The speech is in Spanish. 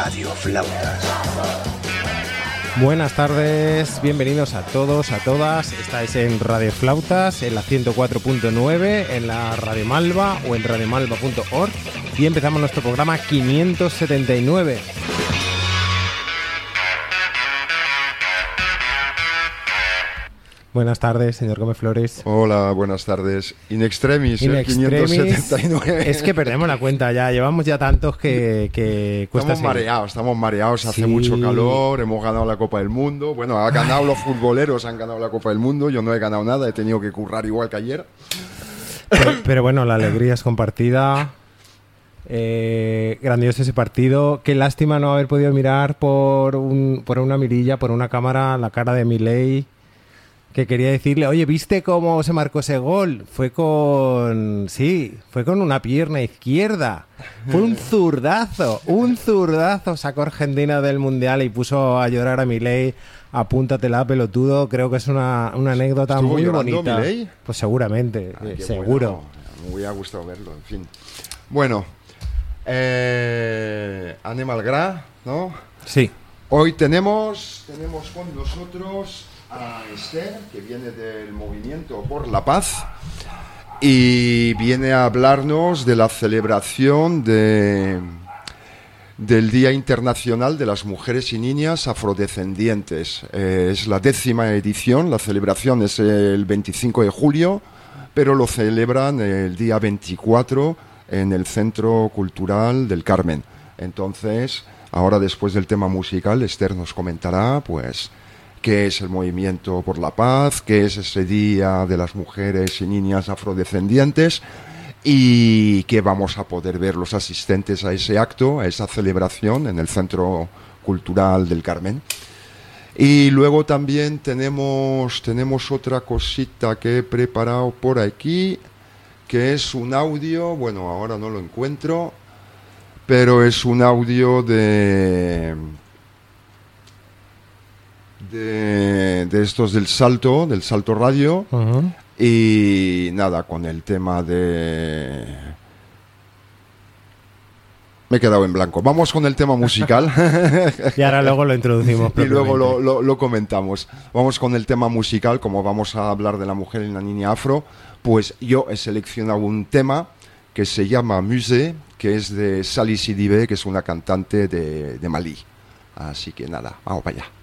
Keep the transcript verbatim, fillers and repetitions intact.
Radio Flautas. Buenas tardes, bienvenidos a todos, a todas. Estáis en Radio Flautas, en la ciento cuatro punto nueve, en la Radio Malva o en radiomalva punto org y empezamos nuestro programa quinientos setenta y nueve. Buenas tardes, señor Gómez Flores. Hola, buenas tardes. In extremis, In ¿eh? extremis, quinientos setenta y nueve. Es que perdemos la cuenta ya, llevamos ya tantos que, que cuesta Estamos seguir. mareados, estamos mareados, hace Sí. mucho calor, hemos ganado la Copa del Mundo. Bueno, ha ganado los futboleros, han ganado la Copa del Mundo, yo no he ganado nada, he tenido que currar igual que ayer. Pero, pero bueno, la alegría es compartida. Eh, grandioso ese partido. Qué lástima no haber podido mirar por, un, por una mirilla, por una cámara, la cara de Milei, que quería decirle, oye, ¿viste cómo se marcó ese gol? Fue con... Sí, fue con una pierna izquierda. Fue un zurdazo, un zurdazo. Sacó Argentina del Mundial y puso a llorar a Milei. Apúntatela, pelotudo. Creo que es una, una anécdota ¿Estuvo muy llorando bonita. Milei? Pues seguramente, Ah, eh, qué seguro. bueno. Me hubiera gustado verlo, en fin. Bueno, eh, Anne Malgras, ¿no? Sí. Hoy tenemos, tenemos con nosotros a Esther, que viene del Movimiento por la Paz y viene a hablarnos de la celebración de, del Día Internacional de las Mujeres y Niñas Afrodescendientes. Eh, es la décima edición, la celebración es el veinticinco de julio, pero lo celebran el día veinticuatro en el Centro Cultural del Carmen. Entonces, ahora después del tema musical, Esther nos comentará, pues, qué es el Movimiento por la Paz, qué es ese Día de las Mujeres y Niñas Afrodescendientes y qué vamos a poder ver los asistentes a ese acto, a esa celebración en el Centro Cultural del Carmen. Y luego también tenemos, tenemos otra cosita que he preparado por aquí, que es un audio, bueno, ahora no lo encuentro, pero es un audio de... De, de estos del Salto, del Salto Radio, Uh-huh. y nada, con el tema de... Me he quedado en blanco. Vamos con el tema musical. Y ahora luego lo introducimos. Y luego lo, propiamente. lo, lo comentamos. Vamos con el tema musical, como vamos a hablar de la mujer y la niña afro, pues yo he seleccionado un tema que se llama Musée, que es de Sally Sidibé, que es una cantante de, de Malí. Así que nada, vamos para allá.